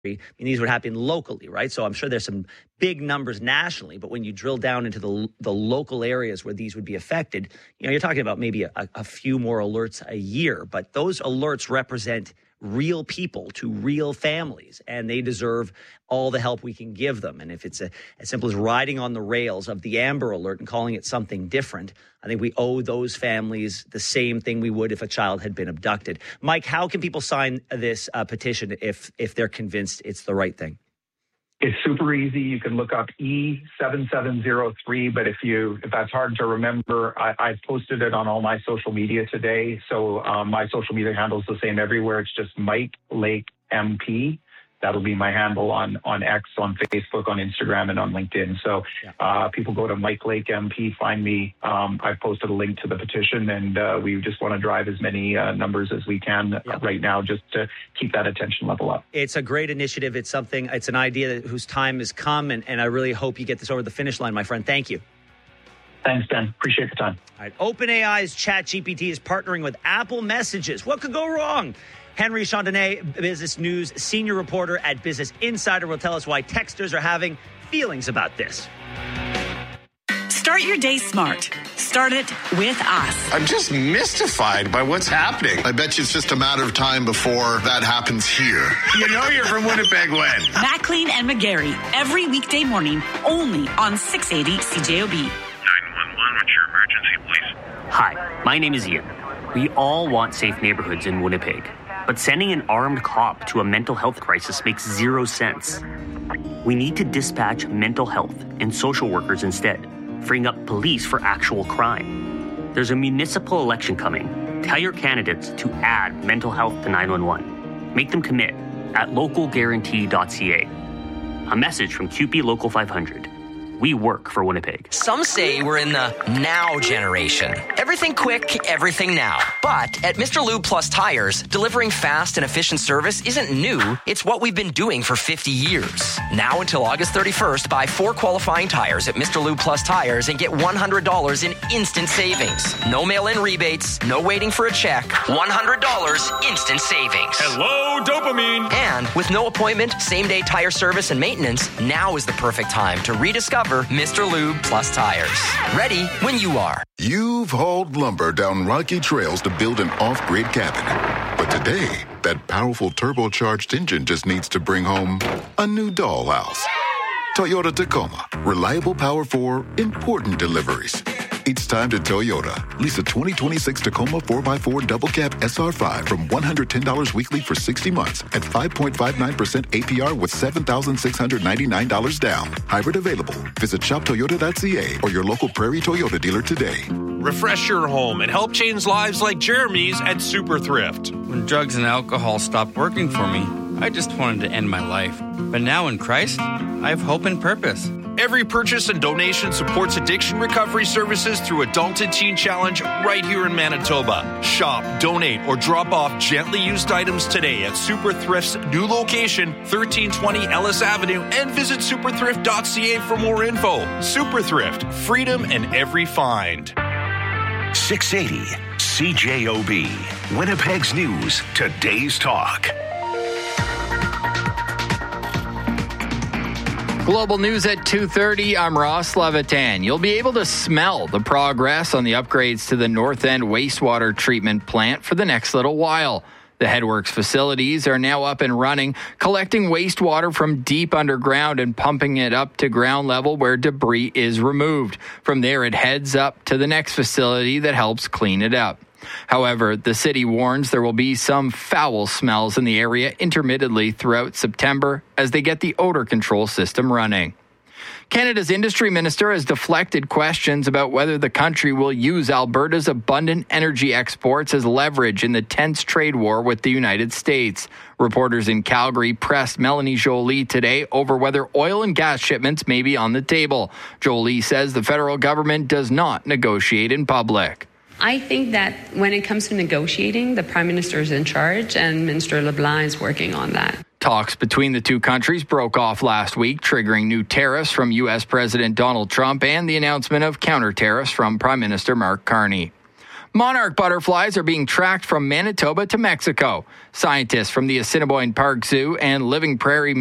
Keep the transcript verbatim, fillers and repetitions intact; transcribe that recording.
I mean, these would happen locally, right? So I'm sure there's some big numbers nationally, but when you drill down into the the local areas where these would be affected, you know, you're talking about maybe a, a few more alerts a year, but those alerts represent real people to real families, and they deserve all the help we can give them. And if it's a, as simple as riding on the rails of the Amber Alert and calling it something different, I think we owe those families the same thing we would if a child had been abducted. Mike, how can people sign this uh, petition if if they're convinced it's the right thing? It's super easy. You can look up E seven seven zero three, but if you if that's hard to remember, I, I posted it on all my social media today. So um, my social media handle is the same everywhere. It's just Mike Lake M P. That'll be my handle on, on X, on Facebook, on Instagram, and on LinkedIn. So uh, people go to Mike Lake M P, find me. Um, I've posted a link to the petition, and uh, we just want to drive as many uh, numbers as we can yeah. right now just to keep that attention level up. It's a great initiative. It's something, it's an idea that, whose time has come, and, and I really hope you get this over the finish line, my friend. Thank you. Thanks, Ben. Appreciate the time. All right. OpenAI's ChatGPT is partnering with Apple Messages. What could go wrong? Henry Chandonnet, Business News senior reporter at Business Insider, will tell us why texters are having feelings about this. Start your day smart. Start it with us. I'm just mystified by what's happening. I bet you it's just a matter of time before that happens here. You know you're from Winnipeg when? Maclean and McGarry, every weekday morning, only on six eighty C J O B. nine one one, what's your emergency, please? Hi, my name is Ian. We all want safe neighborhoods in Winnipeg. But sending an armed cop to a mental health crisis makes zero sense. We need to dispatch mental health and social workers instead, freeing up police for actual crime. There's a municipal election coming. Tell your candidates to add mental health to nine one one. Make them commit at local guarantee dot c a. A message from Q P Local five hundred. We work for Winnipeg. Some say we're in the now generation. Everything quick, everything now. But at Mister Lube Plus Tires, delivering fast and efficient service isn't new. It's what we've been doing for fifty years. Now until August thirty-first, buy four qualifying tires at Mister Lube Plus Tires and get one hundred dollars in instant savings. No mail-in rebates, no waiting for a check. one hundred dollars instant savings. Hello, dopamine. And with no appointment, same-day tire service and maintenance, now is the perfect time to rediscover Mister Lube Plus Tires. Ready when you are. You've hauled lumber down rocky trails to build an off-grid cabin. But today, that powerful turbocharged engine just needs to bring home a new dollhouse. Toyota Tacoma. Reliable power for important deliveries. It's time to Toyota. Lease a twenty twenty-six Tacoma four by four Double Cab S R five from one hundred ten dollars weekly for sixty months at five point five nine percent A P R with seven thousand six hundred ninety-nine dollars down. Hybrid available. Visit shop toyota dot c a or your local Prairie Toyota dealer today. Refresh your home and help change lives like Jeremy's at Super Thrift. When drugs and alcohol stopped working for me, I just wanted to end my life. But now in Christ, I have hope and purpose. Every purchase and donation supports addiction recovery services through Adulted Teen Challenge right here in Manitoba. Shop, donate, or drop off gently used items today at Super Thrift's new location, thirteen twenty Ellis Avenue, and visit super thrift dot c a for more info. Super Thrift, freedom in every find. six eighty C J O B, Winnipeg's News, Today's Talk. Global News at two thirty. I'm Ross Levitan. You'll be able to smell the progress on the upgrades to the North End wastewater treatment plant for the next little while. The Headworks facilities are now up and running, collecting wastewater from deep underground and pumping it up to ground level where debris is removed. From there, it heads up to the next facility that helps clean it up. However, the city warns there will be some foul smells in the area intermittently throughout September as they get the odor control system running. Canada's industry minister has deflected questions about whether the country will use Alberta's abundant energy exports as leverage in the tense trade war with the United States. Reporters in Calgary pressed Melanie Joly today over whether oil and gas shipments may be on the table. Joly says the federal government does not negotiate in public. I think that when it comes to negotiating, the Prime Minister is in charge and Minister LeBlanc is working on that. Talks between the two countries broke off last week, triggering new tariffs from U S President Donald Trump and the announcement of counter tariffs from Prime Minister Mark Carney. Monarch butterflies are being tracked from Manitoba to Mexico. Scientists from the Assiniboine Park Zoo and Living Prairie